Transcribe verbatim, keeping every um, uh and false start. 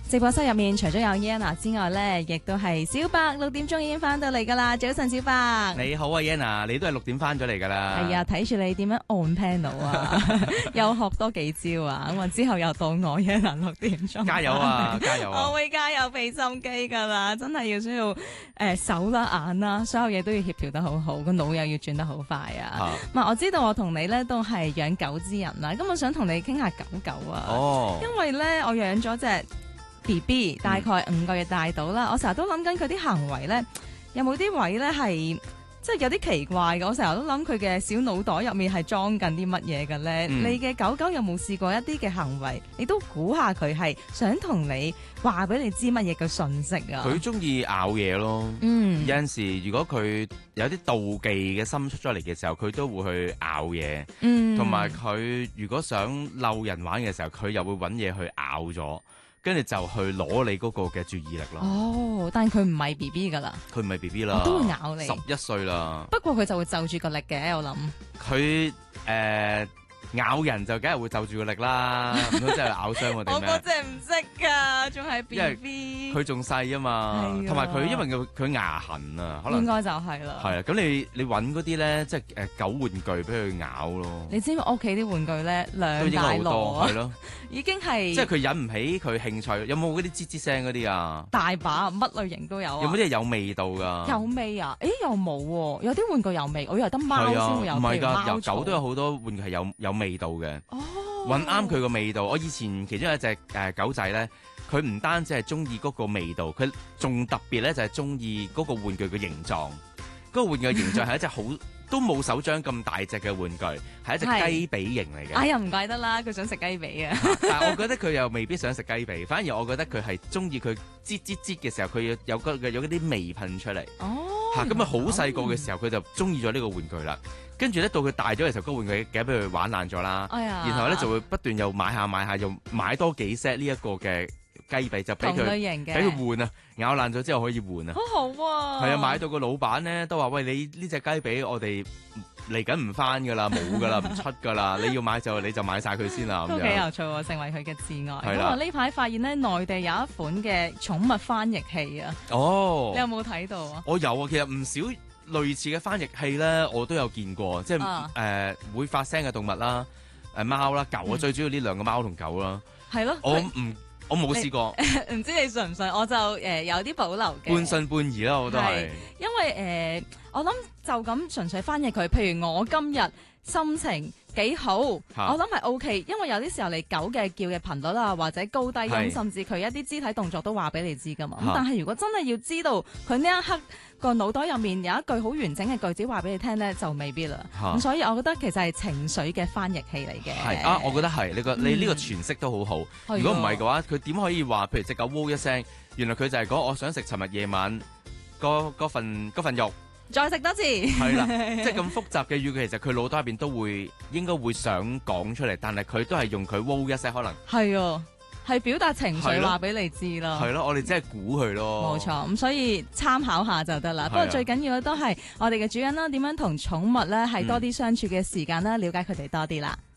直播室入面除咗有 Yana 之外咧，亦都係小白六點鐘已經翻到嚟噶啦。早晨，小白。 你好啊 Yana，你都係六點翻咗嚟噶啦。 係啊，睇住你點樣按 panel 啊，又學多幾招啊，咁啊之後又到我 Yana 六點鐘。 加油啊，加油啊！ 我會加油俾心機噶啦，真係要需要誒、呃、手啦眼啦，所有嘢都要協調得好好，個腦又要轉得好快啊。咁、啊、我知道我同你咧都係養狗之人啦，咁我想同你傾下狗狗啊。哦。因為咧我養咗隻B B 大概五個月大到啦，嗯、我成日都諗緊佢啲行為咧，有冇啲位咧係即係有啲奇怪嘅？我成日都諗佢嘅小腦袋入面係裝緊啲乜嘢嘅咧？嗯、你嘅狗狗有冇試過一啲嘅行為？你都估下佢係想同你話俾你知乜嘢嘅訊息啊？ 佢中意咬嘢咯，嗯，有陣時如果佢有啲妒忌嘅心出咗嚟嘅時候，佢都會去咬嘢，嗯，同埋佢如果想溜人玩嘅時候，佢又會揾嘢去咬咗。跟住就去攞你嗰個嘅注意力咯。哦， 但係佢唔係 B B 噶啦， 佢唔係 B B 啦， 都會咬你。 十一歲啦。不過佢就會就住個力嘅，我諗。 佢誒。呃咬人就梗係會就住個力啦，唔通真係咬傷我哋咩？ 我嗰隻唔識噶，仲係 B B。 佢仲細啊嘛，同埋佢因為佢佢牙痕啊，可能應該就係啦。係啊，咁你你揾嗰啲咧，即係誒狗玩具俾佢咬咯。 你知唔知我屋企啲玩具咧兩大籮啊？係咯，已經係即係佢引唔起佢興趣。有冇嗰啲吱吱聲嗰啲啊？ 大把，乜類型都有啊。 有冇啲係有味道噶？ 有味啊？誒，又冇喎。有啲玩具有味，我以為得貓先會有。 唔係㗎，有狗都有好多玩具係有有味道嘅。哦，揾啱佢個味道。我以前其中一隻誒、呃、狗仔咧，佢唔單止係中意嗰個味道，佢仲特別咧就係中意嗰個玩具嘅形狀。嗰、那個玩具嘅形狀係一隻好都冇手掌咁大隻嘅玩具，係一隻雞髀型嚟嘅。哎呀， 唔怪得啦，佢想食雞髀啊！ 但係我覺得佢又未必想食雞髀，反而我覺得佢係中意佢擠擠擠嘅時候，佢有有個有嗰啲味噴出嚟。哦，嚇咁啊！好細個嘅時候，佢就中意咗呢個玩具啦。跟住咧，到佢大咗嘅時候，嗰個玩具嘅俾佢玩爛咗啦。哎呀！然後咧就會不斷又買下買下，又買多幾 set 呢一個嘅雞髀，就俾佢俾佢換啊！咬爛咗之後可以換啊！ 好好喎！ 係啊，買到個老闆咧都話：喂，你呢隻雞髀我哋嚟緊唔翻㗎啦，冇㗎啦，唔出㗎啦！你要買就你就買晒佢先啦。 都幾有趣喎，成為佢嘅摯愛。咁啊，呢排發現咧，內地有一款嘅寵物翻譯器啊。哦！你有冇睇到啊？ 我有啊，其實唔少。類似嘅翻譯器咧，我都有見過，即係誒、啊呃、會發聲嘅動物啦，誒、呃、貓啦、狗啊，嗯、最主要呢兩個貓同狗啦。係咯，我唔我冇試過， 唔知你信唔信？我就誒、呃、有啲保留嘅。 半信半疑啦，我都係。 因為誒、呃，我諗就咁純粹翻譯佢，譬如我今日心情幾好，啊、我諗係 O K，因為有啲時候你狗嘅叫嘅頻率啊，或者高低音，是甚至佢一啲肢體動作都話俾你知噶嘛。咁、啊、但係如果真係要知道佢呢一刻個腦袋入面有一句好完整嘅句子話俾你聽咧，就未必啦。咁、啊、所以我覺得其實係情緒嘅翻譯器嚟嘅。 係啊，我覺得係你個你呢個詮釋都好好。嗯、如果唔係嘅話，佢點可以話？譬如隻狗喔一聲，原來佢就係講我想食尋日夜晚嗰份嗰份肉。 再食多次， 係啦，即係咁複雜嘅語句，其實佢腦袋入邊都會應該會想講出嚟，但係佢都係用佢喔一聲，可能係啊，係表達情緒話俾你知咯。 係咯，我哋只係估佢咯。 冇錯，咁所以參考下就得啦。的不過最緊要嘅都係我哋嘅主人啦，點樣同寵物咧係多啲相處嘅時間啦，了解佢哋多啲啦。